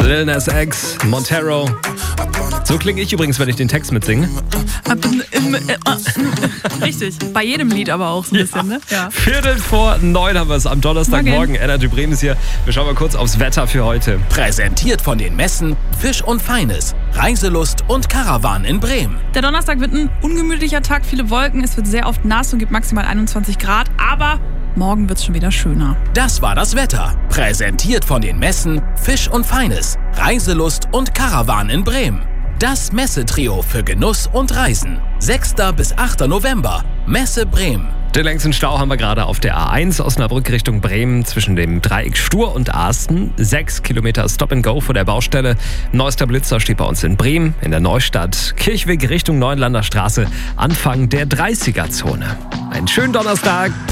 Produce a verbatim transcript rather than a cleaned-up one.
Lil Nas X, Montero. So klinge ich übrigens, wenn ich den Text mitsinge. Richtig. Bei jedem Lied aber auch so ein bisschen, ne? Ja. Viertel vor neun haben wir es am Donnerstagmorgen. Energy Bremen ist hier. Wir schauen mal kurz aufs Wetter für heute. Präsentiert von den Messen Fisch und Feines, Reiselust und Karawan in Bremen. Der Donnerstag wird ein ungemütlicher Tag, viele Wolken, es wird sehr oft nass und gibt maximal einundzwanzig Grad, aber morgen wird es schon wieder schöner. Das war das Wetter. Präsentiert von den Messen Fisch und Feines, Reiselust und Karawan in Bremen. Das Messetrio für Genuss und Reisen. sechster bis achter November. Messe Bremen. Den längsten Stau haben wir gerade auf der A eins Osnabrück Richtung Bremen zwischen dem Dreieck Stur und Arsten. Sechs Kilometer Stop and Go vor der Baustelle. Neuester Blitzer steht bei uns in Bremen, in der Neustadt. Kirchweg Richtung Neuenlander Straße, Anfang der dreißiger Zone. Einen schönen Donnerstag.